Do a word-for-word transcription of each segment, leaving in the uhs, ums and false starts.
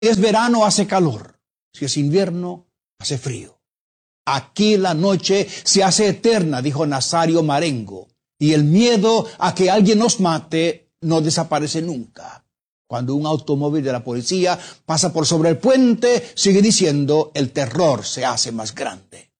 es verano hace calor, si es invierno hace frío. Aquí la noche se hace eterna, dijo Nazario Marengo, y el miedo a que alguien nos mate no desaparece nunca. Cuando un automóvil de la policía pasa por sobre el puente, sigue diciendo, el terror se hace más grande.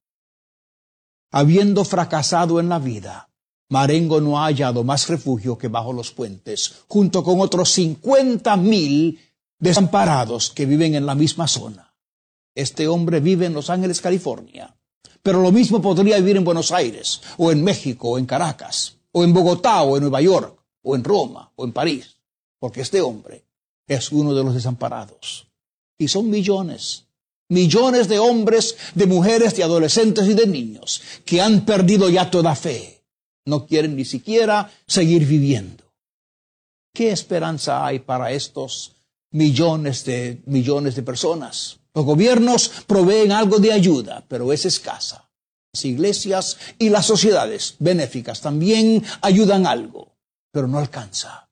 Habiendo fracasado en la vida, Marengo no ha hallado más refugio que bajo los puentes, junto con otros cincuenta mil desamparados que viven en la misma zona. Este hombre vive en Los Ángeles, California, pero lo mismo podría vivir en Buenos Aires, o en México, o en Caracas, o en Bogotá, o en Nueva York, o en Roma, o en París, porque este hombre es uno de los desamparados. Y son millones, millones de hombres, de mujeres, de adolescentes y de niños que han perdido ya toda fe. No quieren ni siquiera seguir viviendo. ¿Qué esperanza hay para estos millones de millones de personas? Los gobiernos proveen algo de ayuda, pero es escasa. Las iglesias y las sociedades benéficas también ayudan algo, pero no alcanza.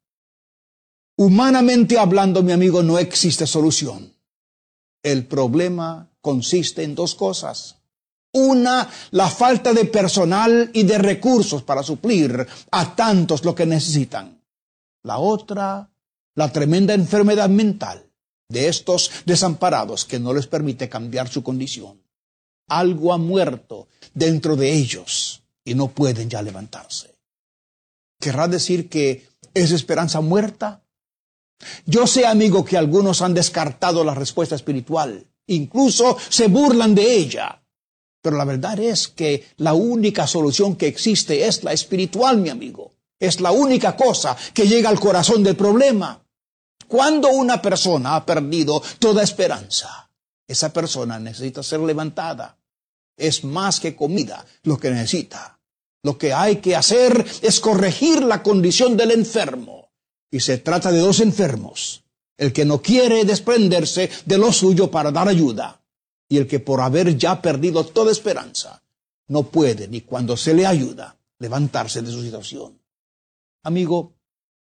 Humanamente hablando, mi amigo, no existe solución. El problema consiste en dos cosas. Una, la falta de personal y de recursos para suplir a tantos lo que necesitan. La otra, la tremenda enfermedad mental de estos desamparados que no les permite cambiar su condición. Algo ha muerto dentro de ellos y no pueden ya levantarse. ¿Querrá decir que es esperanza muerta? Yo sé, amigo, que algunos han descartado la respuesta espiritual, incluso se burlan de ella. Pero la verdad es que la única solución que existe es la espiritual, mi amigo. Es la única cosa que llega al corazón del problema. Cuando una persona ha perdido toda esperanza, esa persona necesita ser levantada. Es más que comida lo que necesita. Lo que hay que hacer es corregir la condición del enfermo. Y se trata de dos enfermos. El que no quiere desprenderse de lo suyo para dar ayuda. Y el que por haber ya perdido toda esperanza, no puede, ni cuando se le ayuda, levantarse de su situación. Amigo,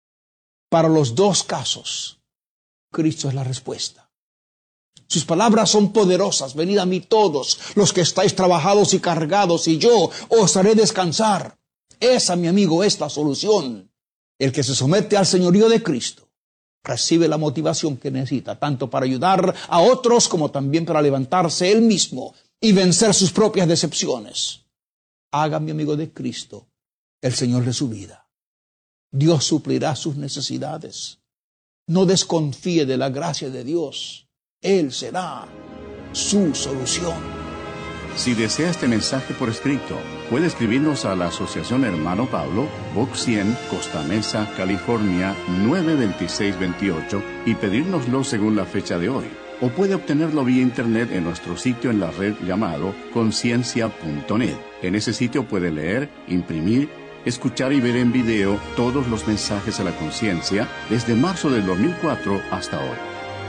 para los dos casos, Cristo es la respuesta. Sus palabras son poderosas. Venid a mí todos los que estáis trabajados y cargados, y yo os haré descansar. Esa, mi amigo, es la solución. El que se somete al señorío de Cristo recibe la motivación que necesita, tanto para ayudar a otros como también para levantarse él mismo y vencer sus propias decepciones. Haga, mi amigo, de Cristo el Señor de su vida. Dios suplirá sus necesidades. No desconfíe de la gracia de Dios. Él será su solución. Si desea este mensaje por escrito, puede escribirnos a la Asociación Hermano Pablo, Box cien, Costa Mesa, California, nueve dos seis dos ocho y pedírnoslo según la fecha de hoy. O puede obtenerlo vía internet en nuestro sitio en la red llamado conciencia punto net. En ese sitio puede leer, imprimir, escuchar y ver en video todos los mensajes a la conciencia desde marzo del dos mil cuatro hasta hoy.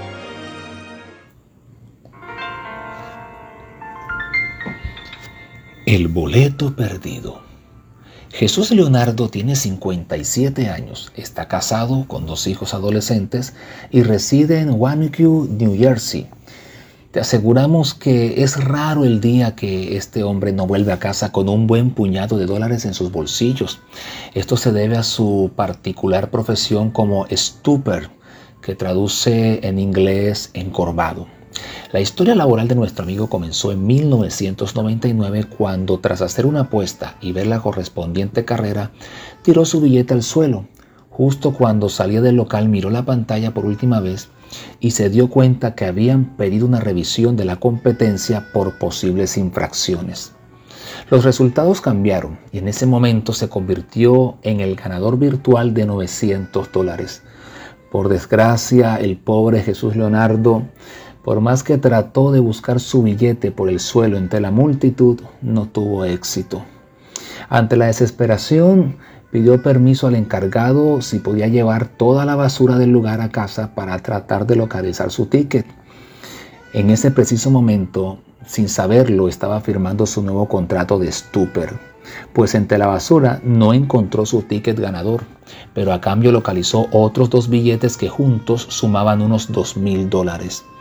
El boleto perdido. Jesús Leonardo tiene cincuenta y siete años, está casado con dos hijos adolescentes y reside en Wanaque, New Jersey. Te aseguramos que es raro el día que este hombre no vuelve a casa con un buen puñado de dólares en sus bolsillos. Esto se debe a su particular profesión como stooper, que traduce en inglés encorvado. La historia laboral de nuestro amigo comenzó en mil novecientos noventa y nueve cuando, tras hacer una apuesta y ver la correspondiente carrera, tiró su billete al suelo. Justo cuando salía del local miró la pantalla por última vez y se dio cuenta que habían pedido una revisión de la competencia por posibles infracciones. Los resultados cambiaron y en ese momento se convirtió en el ganador virtual de novecientos dólares. Por desgracia, el pobre Jesús Leonardo, por más que trató de buscar su billete por el suelo entre la multitud, no tuvo éxito. Ante la desesperación, pidió permiso al encargado si podía llevar toda la basura del lugar a casa para tratar de localizar su ticket. En ese preciso momento, sin saberlo, estaba firmando su nuevo contrato de stooper, pues entre la basura no encontró su ticket ganador, pero a cambio localizó otros dos billetes que juntos sumaban unos dos mil dólares.